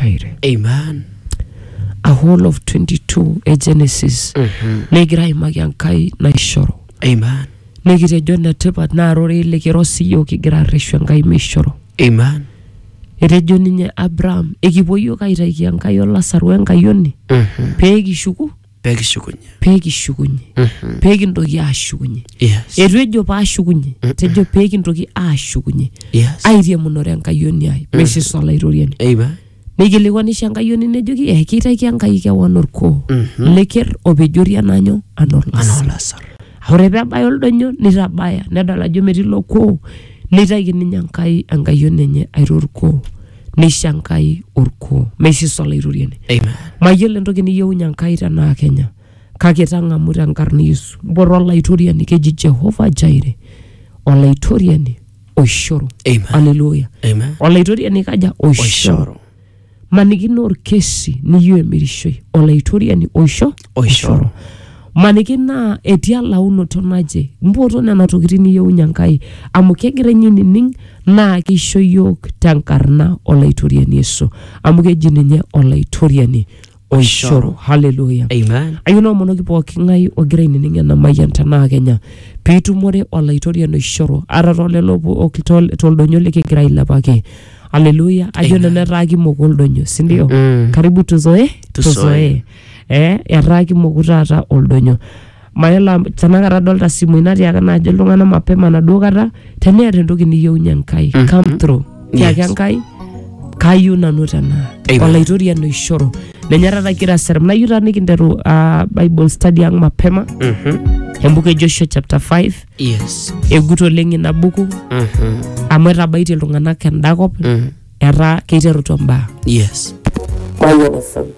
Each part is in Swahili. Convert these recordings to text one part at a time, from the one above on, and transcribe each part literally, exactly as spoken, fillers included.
Jireh. Amen. A whole of twenty-two a Genesis. Mhm. Negira imaki Enkai naishoro. Amen. Nekitejo netipat naarore lekiro siyo kigira arreshu Enkai meishoro. Amen. Etejo ninye Abraham ekipuo yiok aitaiki Enkai Olasaru enkayioni Mhm. pee kishuku Pekishukunye. pee kishukunye Mhm. pee kintoki aashukunye. Yes. Etu ejo paashukunye, etejo pee kintoki aashukunye Yes. airiamunore enkayioni ai mesiso olaitoriani. Amen. Neikilikuanisha enkayioni nejoki eh keitaiki Enkai kewon orkoo Mhm. lekerr opejori enanyo anolasar. Anolasar. Ore peebaya oldonyo nitabaya nedol ajo metii ilo kuo neitaiki ninye Enkai enkayioni enye airorkuo neisho Enkai orkuo mesiso olaitoriani. Amen. Mayiolo entoki niyieunye Enkai tenaa Kenya kake tang'amu tenkarna Yesu mpoto olaitoriani keji Jehovah Jireh olaitoriani oishoro. Amen. Hallelujah. Amen. Olaitoriani kaja oishoro. Oishoro. Manikino orkesi niyieu emirishoi olaitoriani oisho Oishoro. Maniki naa etii elaunoto naje mpoto nena tokitin niyieunye Enkai amu kegira ninye nining naa keisho yiok tenkarna olaitoriani Yesu amu keji ninye olaitoriani oishoro. Hallelujah. Amen. Ayuno omonoki pooki ng'ai ogira ainining ena mayian tenaa Kenya piitumore olaitoriani oishoro ara tolelo toldonyo likigira ailepaki. Hallelujah. Ajo nanu etaa kimok oldonyo, si ndio? Mm. Karibu tuzoe, Tuzoe. tuzoe. Eh, etaa kimoku taata oldonyo. Mayiolo tenakata adolta simui natiaka naajo iltung'anak mapema naduo kata teneeta entoki niyieunye Enkai Mhm. come through. Tiaki Yes. Enkai kayieu nanu tenaa Amen. olaitoriani oishoro. Ninye taata kira serem. Nayieu taata nikinteru uh, Bible study ang mapema. Mhm. Embuku e Joshua chapter five. Yes. Egut oleng ina buku Mhm. amu etabaitie iltung'anak enda kop Mhm. etaa keiterutua mbaa. Yes. Mayian F M.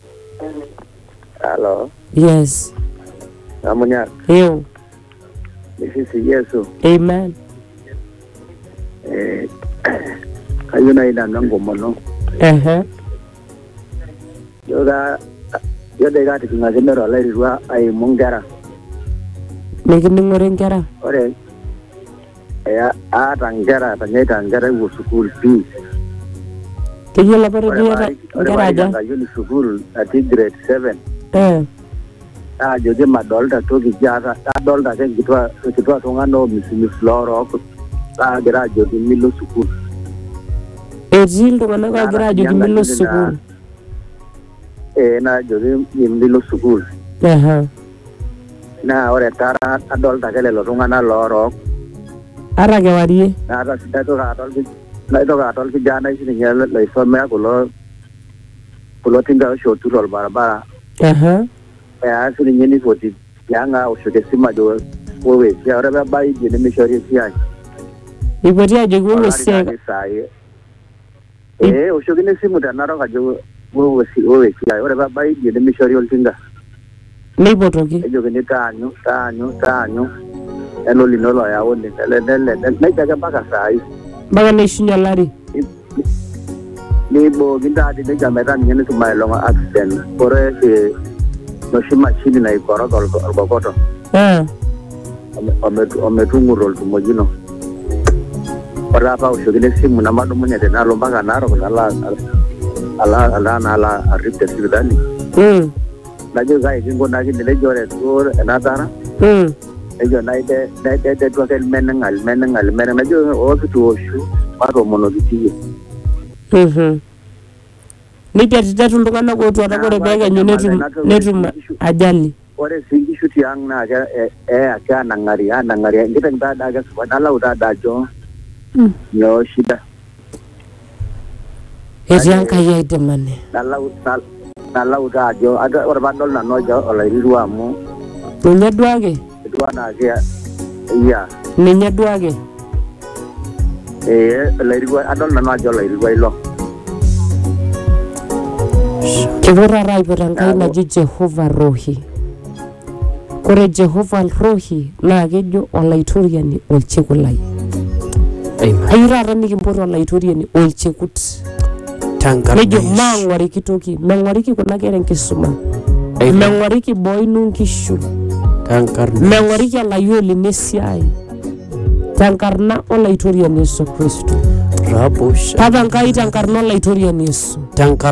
Hello. Yes. Amunya. Yo. This is Yesu. Amen. Eh. Kayuna ina ngoma no. Uh-huh. Yoga yoga gati kingagendera lairwa ai mungera. Mikining'ore nkera. Ore ya ata ngera tanyaita ngera ku school fees. Keyiolo apa ropiyiani nkera aja? Ore yuni school at grade seven. Eh. Ah joge madolta toki jata adolta ke kitwa kitwa tongano misimis loro ah gira joge milo school. Etii iltung'anak oogira ajoki milo sukuul. Eh na joge milo school. Aha. Na ore tara adolta ke lelo tung'anak loorok. Ara kewarie. Na ata sidato ka adolki na ito ka adolki jana isi ninye laisomea kulo kulo tinga shotu tol barabara. Aha. Eh asi ninye ni foti yanga ushoke sima jo wewe ya ore ba bai ni mishori siai. Ipoti ajoki wewe siai. Eh ushoke ni simu tanaro ka jo wewe si wewe siai ore ba bai ni mishori oltinga. Neipotoki. Ejo kini taanyu taanyu taanyu elo linolo ya wonde lele naitaga mpaka sai Mpaka neishunye olari. nibo gindadi de jameta nyene tumailonga accident ore se no shima chini na ikoro golgogoto Ah. ometu ometunguro oltumojino ora pa ushogile simu na madumu nyete nalo mpaka naro ala ala ala na ala aripte sidani Mm. najo gai kingo nagi de jore tur enadara Mm. ejo naide naide de to kel menengal menengal menen najo o tu oshu paro monoditi Mhm. Nipetitetu iltung'anak ootuata ore peekenyu netum netum ajali. ore singi shuti ang na ga eh aka nangari nangari ngita ngita daga subhanallah uta dajo Mm. yo shida Etii Enkai aidimane. dalau dalau dajo ada ore bandol na nojo olairu amu Ninye duake. duana ga iya Ninye duake. eh olairu adol na nojo olairu ilo Kipuo taata aipot Enkai naji Jehovah Rohi. Ore Jehovah Rohi naa kejo olaitoriani olchekut lai. Amen. Ayieu taata nikimpot olaitoriani olchekut. Nejo maang'uariki toki, meng'uariki kuna kera enkisuma. Meng'uariki boo ino nkishu. Meng'uariki olayiok lino esiai. Tenkarna olaitoriani Yesu Kristo. Papa Enkai tenkarna olaitoriani Yesu.